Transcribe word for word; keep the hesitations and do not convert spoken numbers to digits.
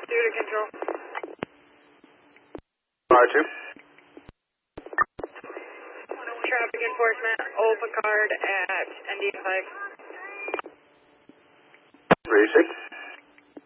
Duty control. Roger. Traffic enforcement, O P A card at N D five. Three six.